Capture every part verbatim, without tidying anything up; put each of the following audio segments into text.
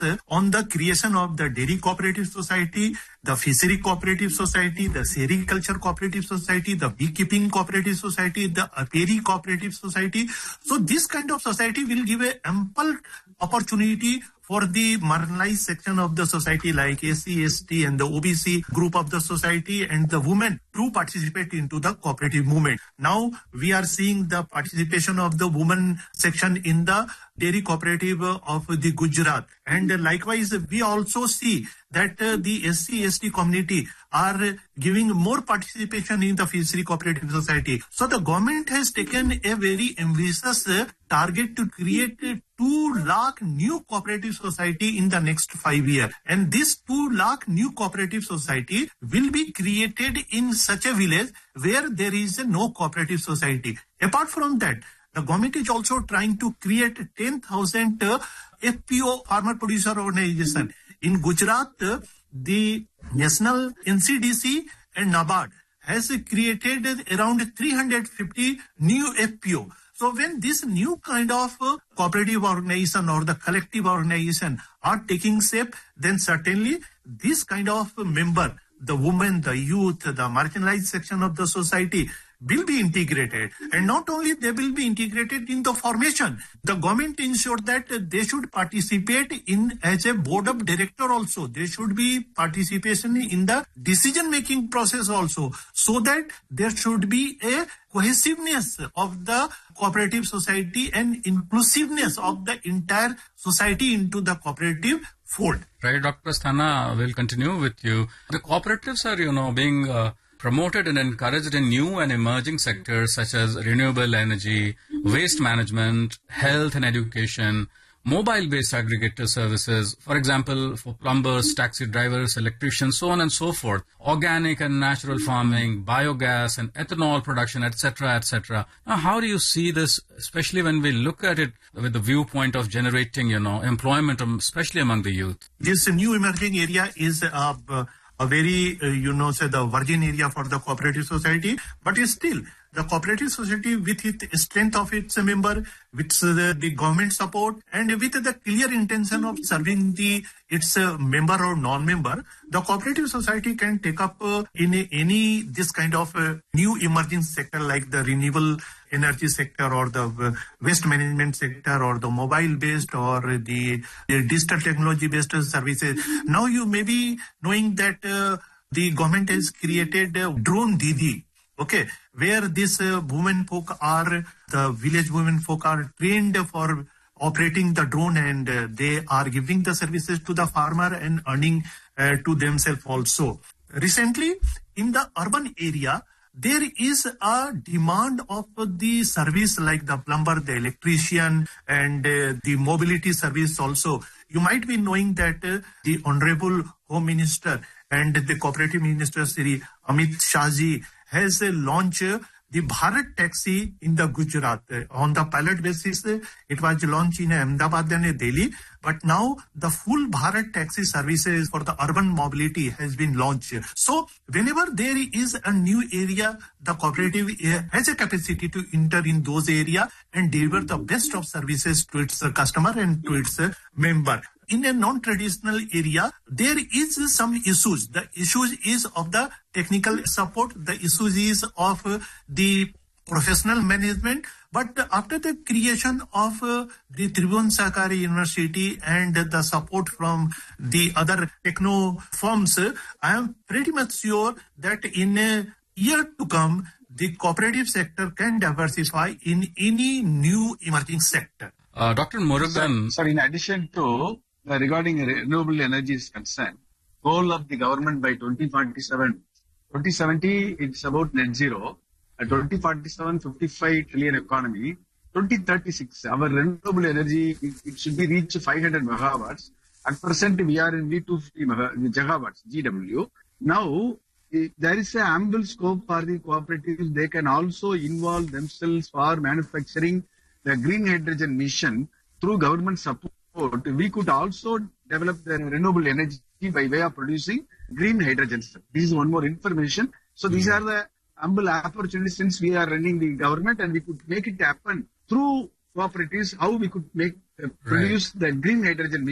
uh, on the creation of the dairy cooperative society, the fishery cooperative society, the sericulture cooperative society, the beekeeping cooperative society, the apiary cooperative society. So this kind of society will give a ample opportunity for the marginalized section of the society like S C, S T and the O B C group of the society and the women to participate into the cooperative movement. Now we are seeing the participation of the women section in the dairy cooperative of the Gujarat. And likewise, we also see that uh, the S C, S T community are giving more participation in the fishery cooperative society. So the government has taken a very ambitious uh, target to create uh, two lakh new cooperative society in the next five years. And this two lakh new cooperative society will be created in such a village where there is uh, no cooperative society. Apart from that, the government is also trying to create ten thousand uh, F P O, farmer producer organization. In Gujarat, uh, the National N C D C and NABARD has uh, created around three hundred fifty new F P O. So when this new kind of uh, cooperative organization or the collective organization are taking shape, then certainly this kind of member, the women, the youth, the marginalized section of the society will be integrated. And not only they will be integrated in the formation, the government ensured that they should participate in as a board of director also. There should be participation in the decision-making process also, so that there should be a cohesiveness of the cooperative society and inclusiveness of the entire society into the cooperative fold. Right, Doctor Asthana, we'll continue with you. The cooperatives are, you know, being uh, promoted and encouraged in new and emerging sectors such as renewable energy, waste management, health and education, mobile-based aggregator services, for example, for plumbers, taxi drivers, electricians, so on and so forth, organic and natural farming, biogas and ethanol production, et cetera, et cetera. Now, how do you see this, especially when we look at it with the viewpoint of generating, you know, employment, especially among the youth? This new emerging area is uh, a very, uh, you know, say the virgin area for the cooperative society, but still the cooperative society with its strength of its member, with uh, the government support and with the clear intention of serving the its uh, member or non-member, the cooperative society can take up uh, in a, any this kind of uh, new emerging sector like the renewable energy sector or the uh, waste management sector or the mobile based or the, the digital technology based services. Now you may be knowing that uh, the government has created uh, Drone Didi. Okay, where these uh, women folk are, the village women folk are trained for operating the drone and uh, they are giving the services to the farmer and earning uh, to themselves also. Recently, in the urban area, there is a demand of the service like the plumber, the electrician and uh, the mobility service also. You might be knowing that uh, the Honorable Home Minister and the Cooperative Minister Sri Amit Shahji has uh, launched uh, the Bharat Taxi in the Gujarat. Uh, on the pilot basis, uh, it was launched in Ahmedabad and Delhi. But now the full Bharat Taxi services for the urban mobility has been launched. So whenever there is a new area, the cooperative uh, has a capacity to enter in those areas and deliver the best of services to its uh, customer and to its uh, member. In a non-traditional area, there is some issues. The issues is of the technical support. The issues is of uh, the professional management. But after the creation of uh, the Tribhuvan Sahakari University and uh, the support from the other techno firms, uh, I am pretty much sure that in a year to come, the cooperative sector can diversify in any new emerging sector. Uh, Doctor Murugan. Sir, sir, in addition to uh, regarding renewable energy is concerned, goal of the government by twenty forty-seven, twenty seventy, it's about net zero. Uh, twenty forty-seven, fifty-five trillion economy. twenty thirty-six, our renewable energy, it, it should be reached five hundred megawatts. At present, we are in the two hundred fifty gigawatts, G W. Now, if there is an ample scope for the cooperatives. They can also involve themselves for manufacturing the green hydrogen mission through government support. We could also develop the renewable energy by way of producing green hydrogen. This is one more information. So these are the ample opportunities since we are running the government, and we could make it happen through cooperatives, how we could make uh, produce right. the green hydrogen mission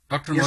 Doctor Yes,